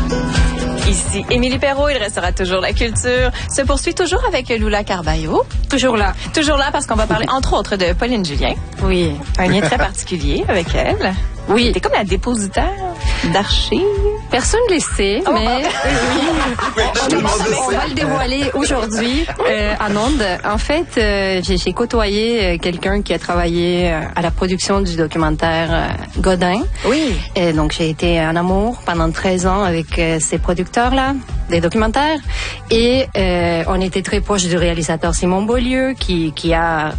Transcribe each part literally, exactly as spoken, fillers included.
Ici Émilie Perrault, il restera toujours la culture. Se poursuit toujours avec Lula Carballo. Toujours là. Toujours là parce qu'on va parler entre autres de Pauline Julien. Oui. Un lien très particulier avec elle. Oui. T'es comme la dépositaire d'archives. Personne ne le sait, Oh, mais oh. oui. on, on, on va le dévoiler aujourd'hui euh, en ondes. En fait, euh, j'ai, j'ai côtoyé euh, quelqu'un qui a travaillé euh, à la production du documentaire euh, Godin. Oui. Et donc, j'ai été en amour pendant treize ans avec euh, ces producteurs-là, des documentaires. Et euh, on était très proche du réalisateur Simon Beaulieu, qui, qui a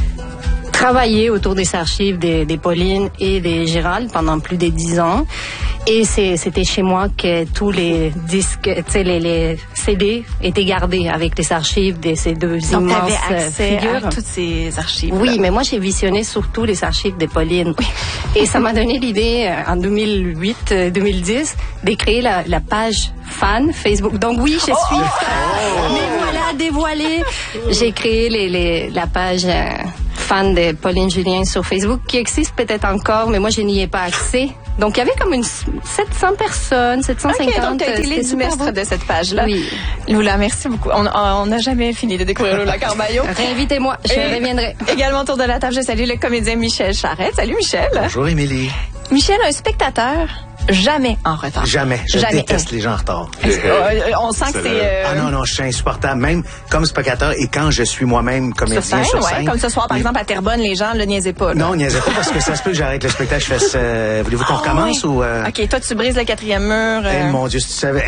travaillé autour des archives des, des Pauline et des Gérald pendant plus de dix ans. Et c'est, c'était chez moi que tous les disques, tu sais, les, les C D étaient gardés avec les archives de ces deux Donc, immenses t'avais accès figures. à toutes ces archives. Oui, mais moi, j'ai visionné surtout les archives de Pauline. Oui. Et ça m'a donné l'idée, en deux mille huit deux mille dix, de créer la, la page fan Facebook. Donc oui, je suis oh, fan. Oh. Mais voilà, dévoilé. J'ai créé les, les, la page euh, fan de Pauline Julien sur Facebook, qui existe peut-être encore, mais moi, je n'y ai pas accès. Donc, il y avait comme une sept cents personnes, sept cent cinquante. OK, donc tu as été l'édimestre de cette page-là. Oui. Lula, merci beaucoup. On n'a jamais fini de découvrir Lula Carballo. Réinvitez-moi, je Et reviendrai. Également autour de la table, je salue le comédien Michel Charette. Salut Michel. Bonjour Émilie. Michel, un spectateur jamais en retard. Jamais. Je Jamais. déteste les gens en retard. Euh, on sent que c'est... Euh... Ah non, non, je suis insupportable. Même comme spectateur et quand je suis moi-même comédien sur scène, sur ouais, scène. comme ce soir, par exemple, à Terrebonne, les gens ne le niaisaient pas. Là. Non, niaisez pas parce que ça se peut que j'arrête le spectacle. Je fais euh, voulez-vous qu'on oh, recommence oui. ou... Euh... OK, toi, tu brises le quatrième mur. Euh... Eh, mon Dieu, si tu savais.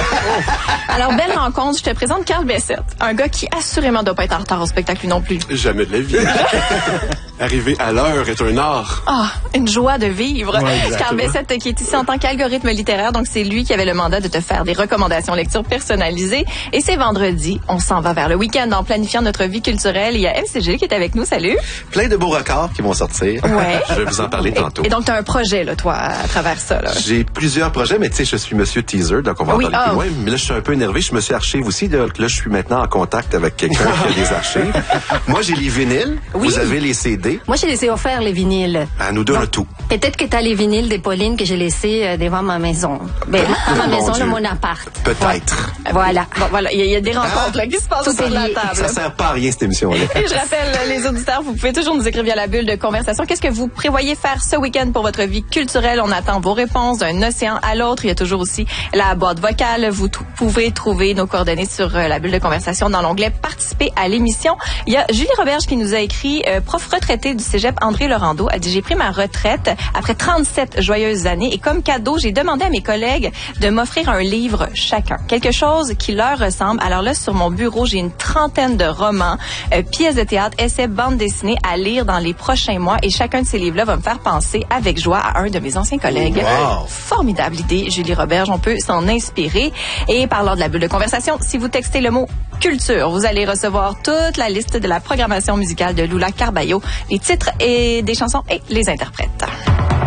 Alors, belle rencontre. Je te présente Carl Bessette. Un gars qui assurément ne doit pas être en retard au spectacle, lui non plus. Jamais de la vie. Arriver à l'heure est un art. Ah, une joie de vivre. Ouais, Carl Bessette qui est ici en tant qu'algorithme littéraire, donc c'est lui qui avait le mandat de te faire des recommandations lecture personnalisées. Et c'est vendredi, on s'en va vers le week-end en planifiant notre vie culturelle. Il y a M C G qui est avec nous, salut. Plein de beaux records qui vont sortir. Ouais. Je vais vous en parler tantôt. Et, et donc, tu as un projet, là, toi, à travers ça. Là. J'ai plusieurs projets, mais tu sais, je suis Monsieur Teaser, donc on va oui, en parler oh. plus loin. Mais là, je suis un peu énervé. Je me suis archive aussi. Donc là, je suis maintenant en contact avec quelqu'un qui a des archives. Moi, j'ai les vinyles. Oui. Vous avez les C D. Moi, j'ai laissé offert les vinyles. À nous deux, le tout. Peut-être que tu as les vinyles de Pauline que j'ai laissés euh, devant ma maison. Ben, pas ma Mon maison, Dieu. là, mon appart. Peut-être. Voilà. Bon, voilà, il y, y a des rencontres là, qui se passent Tout sur est la lié. table. Ça sert pas à rien, cette émission-là. Et je rappelle, les auditeurs, vous pouvez toujours nous écrire via la bulle de conversation. Qu'est-ce que vous prévoyez faire ce week-end pour votre vie culturelle? On attend vos réponses d'un océan à l'autre. Il y a toujours aussi la boîte vocale. Vous t- pouvez trouver nos coordonnées sur euh, la bulle de conversation dans l'onglet « Participer à l'émission ». Il y a Julie Roberge qui nous a écrit euh, « Prof retraité du cégep André Laurando a dit « J'ai pris ma retraite après trente-sept joyeuses années et comme cadeau, j'ai demandé à mes collègues de m'offrir un livre chacun. Quelque chose qui leur ressemble. Alors là, sur mon bureau, j'ai une trentaine de romans, euh, pièces de théâtre, essais, bandes dessinées à lire dans les prochains mois et chacun de ces livres-là va me faire penser avec joie à un de mes anciens collègues. Wow. Formidable idée, Julie Roberge. On peut s'en inspirer. Et parlant de la bulle de conversation, si vous textez le mot culture, vous allez recevoir toute la liste de la programmation musicale de Lula Carballo, les titres et des chansons et les interprètes.